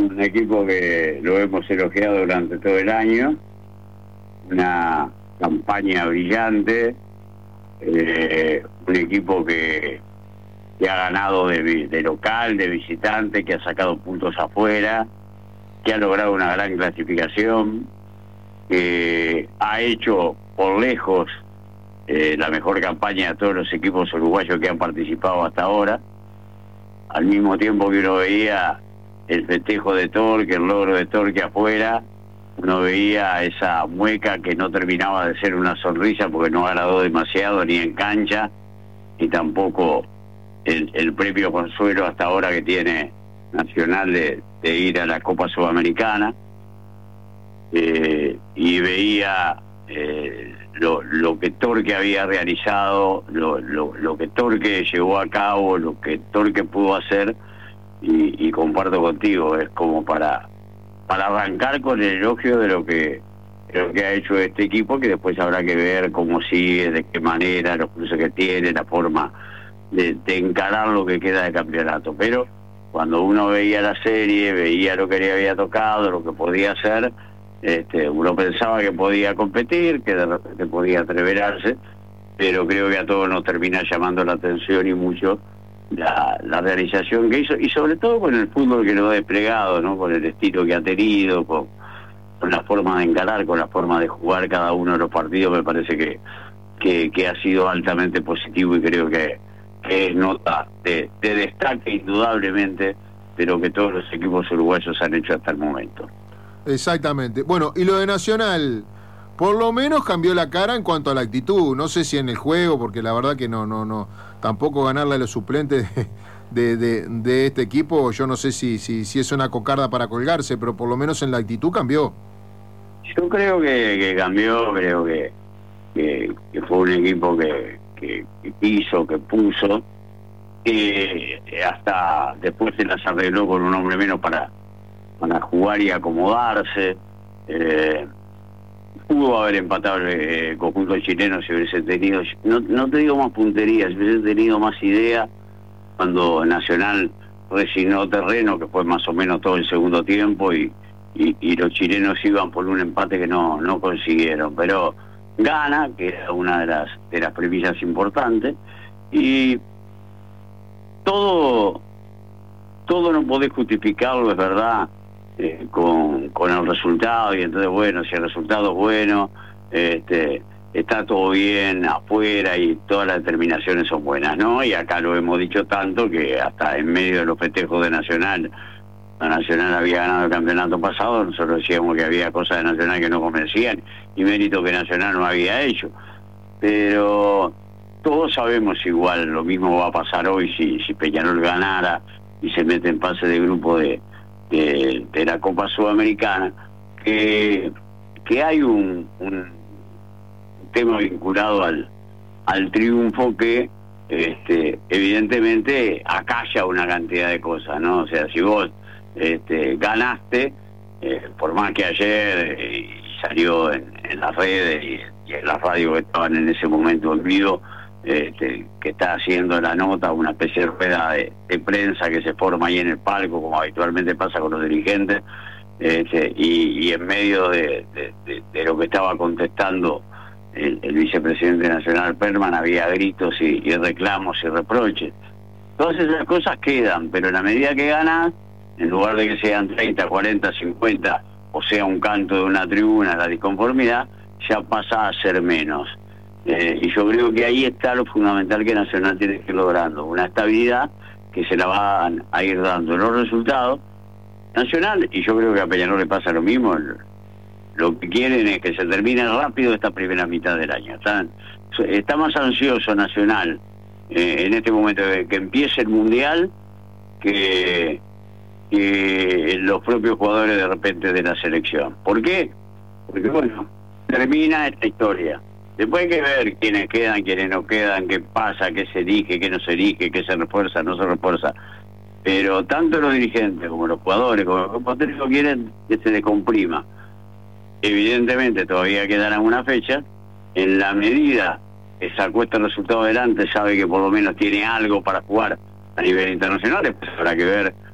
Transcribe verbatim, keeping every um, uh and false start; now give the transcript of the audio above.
un equipo que lo hemos elogiado durante todo el año, una campaña brillante, eh, un equipo que, que ha ganado de, de local, de visitante, que ha sacado puntos afuera, que ha logrado una gran clasificación, que ha hecho por lejos eh, la mejor campaña de todos los equipos uruguayos que han participado hasta ahora, al mismo tiempo que uno veía el festejo de Torque, el logro de Torque afuera, uno veía esa mueca que no terminaba de ser una sonrisa porque no agradó demasiado ni en cancha, y tampoco el, el premio consuelo hasta ahora que tiene Nacional de, de ir a la Copa Sudamericana. Eh, y veía eh, lo, lo que Torque había realizado, lo, lo, lo que Torque llevó a cabo, lo que Torque pudo hacer, y, y comparto contigo, es como para para arrancar con el elogio de lo que de lo que ha hecho este equipo, que después habrá que ver cómo sigue, de qué manera, los cruces que tiene, la forma de, de encarar lo que queda de campeonato. Pero cuando uno veía la serie, veía lo que le había tocado, lo que podía hacer, este, uno pensaba que podía competir, que de repente podía atreverarse, pero creo que a todos nos termina llamando la atención y mucho la, la realización que hizo, y sobre todo con el fútbol que lo ha desplegado, ¿no? Con el estilo que ha tenido, con, con la forma de encarar, con la forma de jugar cada uno de los partidos. Me parece que, que, que ha sido altamente positivo, y creo que, que es nota de, de destaque indudablemente de lo que todos los equipos uruguayos han hecho hasta el momento. Exactamente. Bueno, y lo de Nacional, por lo menos cambió la cara en cuanto a la actitud. No sé si en el juego, porque la verdad que no, no, no, tampoco ganarle a los suplentes de, de, de, de este equipo, yo no sé si, si, si es una cocarda para colgarse, pero por lo menos en la actitud cambió. Yo creo que, que cambió, creo que, que, que fue un equipo que, que, que hizo, que puso, que hasta después se las arregló con un hombre menos para, para jugar y acomodarse. Eh, pudo haber empatado el eh, conjunto chileno si hubiese tenido, no, no te digo más puntería, si hubiese tenido más idea cuando Nacional resignó terreno, que fue más o menos todo el segundo tiempo, y, y, y los chilenos iban por un empate que no, no consiguieron. Pero gana, que era una de las, de las premisas importantes, y todo, todo no podés justificarlo, es verdad, Eh, con, con el resultado, y entonces bueno, si el resultado es bueno, este, está todo bien afuera y todas las determinaciones son buenas, ¿no? Y acá lo hemos dicho tanto que hasta en medio de los festejos de Nacional, la Nacional había ganado el campeonato pasado, nosotros decíamos que había cosas de Nacional que no convencían y mérito que Nacional no había hecho. Pero todos sabemos igual, lo mismo va a pasar hoy si, si Peñarol ganara y se mete en fase de grupo de De, de la Copa Sudamericana, que, que hay un, un tema vinculado al, al triunfo que este, evidentemente acalla una cantidad de cosas, ¿no? O sea, si vos este, ganaste, eh, por más que ayer eh, salió en, en las redes y, y en la radio que estaban en ese momento en vivo, Este, que está haciendo la nota, una especie de rueda de, de prensa que se forma ahí en el palco, como habitualmente pasa con los dirigentes, este, y, y en medio de, de, de, de lo que estaba contestando el, el vicepresidente nacional Perman, había gritos y, y reclamos y reproches. Todas esas cosas quedan, pero en la medida que ganas, en lugar de que sean treinta, cuarenta, cincuenta, o sea un canto de una tribuna, la disconformidad, ya pasa a ser menos. Eh, y yo creo que ahí está lo fundamental que Nacional tiene que ir logrando, una estabilidad que se la van a ir dando los resultados. Nacional, y yo creo que a Peñarol le pasa lo mismo, lo que quieren es que se termine rápido esta primera mitad del año. Están, está más ansioso Nacional eh, en este momento de que empiece el Mundial que, que los propios jugadores de repente de la selección. ¿Por qué? Porque bueno, termina esta historia. Después hay que ver quiénes quedan, quiénes no quedan, qué pasa, qué se elige, qué no se elige, qué se refuerza, no se refuerza. Pero tanto los dirigentes como los jugadores, como los cuerpos técnicos quieren que se descomprima. Evidentemente todavía quedará una fecha. En la medida que se acuesta el resultado adelante, sabe que por lo menos tiene algo para jugar a nivel internacional. Después habrá que ver